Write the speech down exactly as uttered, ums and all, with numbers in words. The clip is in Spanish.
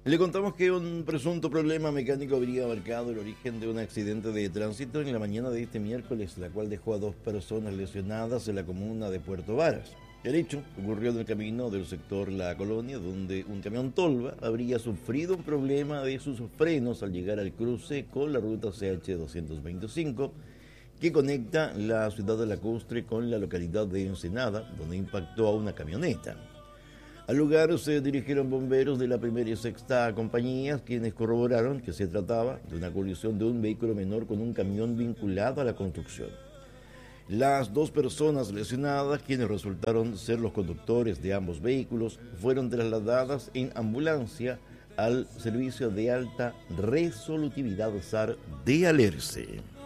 Le contamos que un presunto problema mecánico habría marcado el origen de un accidente de tránsito en la mañana de este miércoles, la cual dejó a dos personas lesionadas en la comuna de Puerto Varas. El hecho ocurrió en el camino del sector La Colonia, donde un camión tolva habría sufrido un problema de sus frenos al llegar al cruce con la ruta C H doscientos veinticinco, que conecta la ciudad de Lacustre con la localidad de Ensenada, donde impactó a una camioneta. Al lugar se dirigieron bomberos de la primera y sexta compañías, quienes corroboraron que se trataba de una colisión de un vehículo menor con un camión vinculado a la construcción. Las dos personas lesionadas, quienes resultaron ser los conductores de ambos vehículos, fueron trasladadas en ambulancia al servicio de alta resolutividad S A R de Alerce.